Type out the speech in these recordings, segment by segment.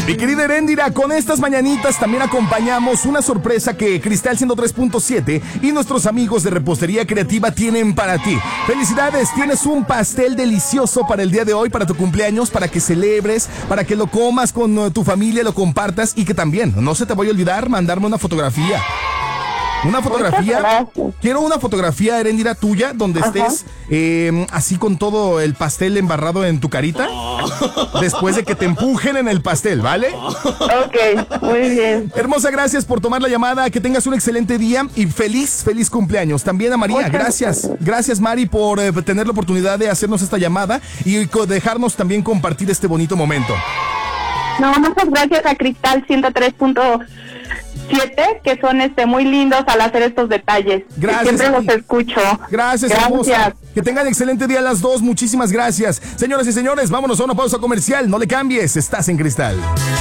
Mi querida Heréndira, con estas mañanitas también acompañamos una sorpresa que Cristal 103.7 y nuestros amigos de Repostería Creativa tienen para ti. Felicidades, tienes un pastel delicioso para el día de hoy, para tu cumpleaños, para que celebres, para que lo comas con tu familia, lo compartas y que también no se te vaya a olvidar mandarme una fotografía. Una fotografía, quiero una fotografía, Heréndira, tuya, donde estés así con todo el pastel embarrado en tu carita, después de que te empujen en el pastel, ¿vale? Ok, muy bien. Hermosa, gracias por tomar la llamada, que tengas un excelente día y feliz cumpleaños. También a María, gracias Mari por tener la oportunidad de hacernos esta llamada y dejarnos también compartir este bonito momento. No, muchas gracias a Cristal 103.7, que son muy lindos al hacer estos detalles. Gracias. Siempre los escucho. Gracias, hermosa. Que tengan excelente día las dos. Muchísimas gracias. Señoras y señores, vámonos a una pausa comercial. No le cambies, estás en Cristal.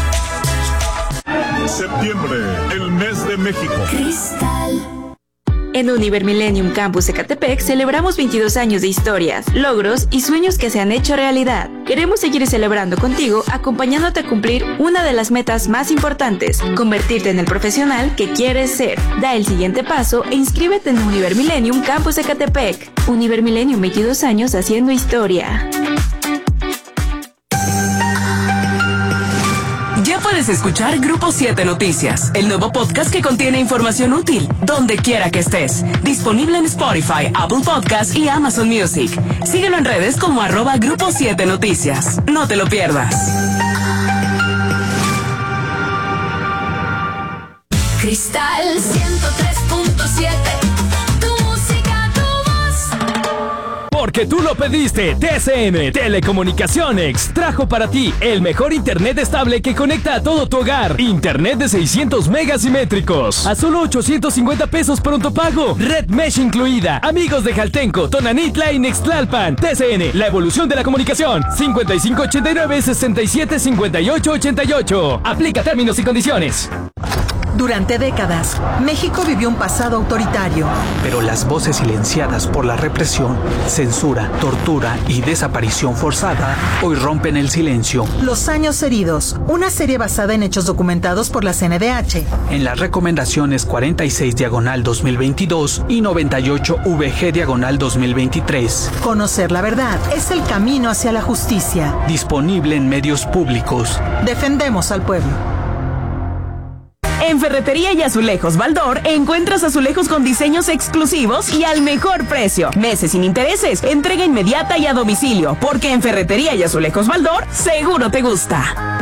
Septiembre, el mes de México. Cristal. En Univer Millennium Campus Ecatepec celebramos 22 años de historias, logros y sueños que se han hecho realidad. Queremos seguir celebrando contigo, acompañándote a cumplir una de las metas más importantes, convertirte en el profesional que quieres ser. Da el siguiente paso e inscríbete en Univer Millennium Campus Ecatepec. Univer Millennium, 22 años haciendo historia. Ya puedes escuchar Grupo 7 Noticias, el nuevo podcast que contiene información útil, donde quiera que estés. Disponible en Spotify, Apple Podcasts y Amazon Music. Síguelo en redes como @Grupo 7 Noticias. No te lo pierdas. Cristal 103.7. Porque tú lo pediste, TCN Telecomunicaciones trajo para ti el mejor internet estable que conecta a todo tu hogar. Internet de 600 megas simétricos a solo 850 pesos pronto pago. Red Mesh incluida. Amigos de Jaltenco, Tonanitla y Nextlalpan. TCN, la evolución de la comunicación. 5589-675888. Aplica términos y condiciones. Durante décadas, México vivió un pasado autoritario. Pero las voces silenciadas por la represión, censura, tortura y desaparición forzada hoy rompen el silencio. Los años heridos, una serie basada en hechos documentados por la CNDH. En las recomendaciones 46/2022 y 98/VG/2023. Conocer la verdad es el camino hacia la justicia. Disponible en medios públicos. Defendemos al pueblo. En Ferretería y Azulejos Baldor encuentras azulejos con diseños exclusivos y al mejor precio. Meses sin intereses, entrega inmediata y a domicilio, porque en Ferretería y Azulejos Baldor seguro te gusta.